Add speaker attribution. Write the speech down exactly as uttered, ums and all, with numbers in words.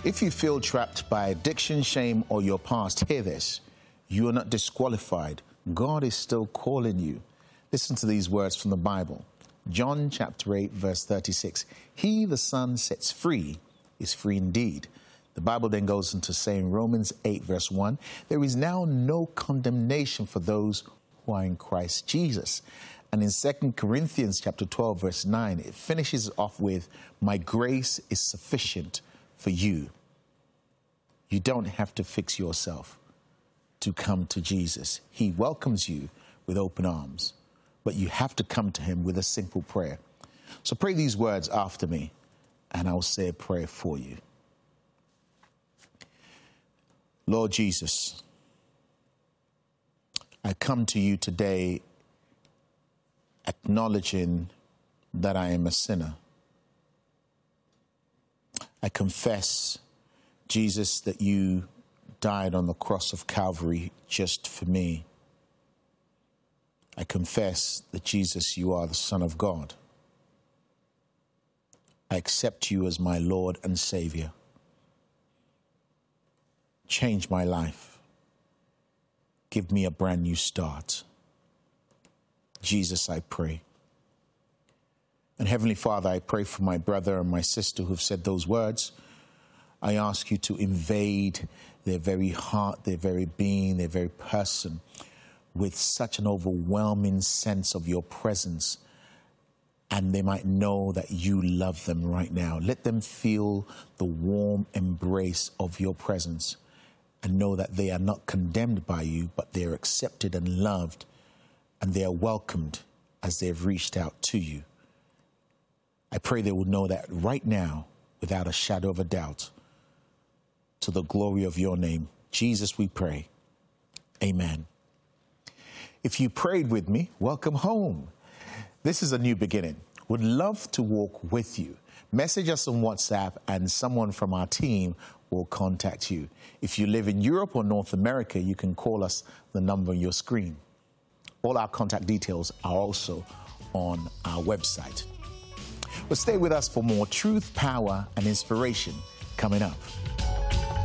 Speaker 1: If you feel trapped by addiction, shame, or your past, hear this. You are not disqualified. God is still calling you. Listen to these words from the Bible. John chapter eight, verse thirty-six. He the Son sets free is free indeed. The Bible then goes into saying, Romans eight, verse one, there is now no condemnation for those who are in Christ Jesus. And in Second Corinthians chapter twelve, verse nine, it finishes off with, my grace is sufficient for you. You don't have to fix yourself to come to Jesus. He welcomes you with open arms, but you have to come to him with a simple prayer. So pray these words after me, and I'll say a prayer for you. Lord Jesus, I come to you today acknowledging that I am a sinner. I confess, Jesus, that you died on the cross of Calvary just for me. I confess that, Jesus, you are the Son of God. I accept you as my Lord and Savior. Change my life. Give me a brand new start. Jesus, I pray. And Heavenly Father, I pray for my brother and my sister who've said those words. I ask you to invade their very heart, their very being, their very person with such an overwhelming sense of your presence, and they might know that you love them right now. Let them feel the warm embrace of your presence and know that they are not condemned by you, but they are accepted and loved, and they are welcomed as they have reached out to you. I pray they will know that right now, without a shadow of a doubt, to the glory of your name. Jesus, we pray. Amen. If you prayed with me, welcome home. This is a new beginning. Would love to walk with you. Message us on WhatsApp and someone from our team will contact you. If you live in Europe or North America, you can call us the number on your screen. All our contact details are also on our website. Well, stay with us for more truth, power, and inspiration coming up.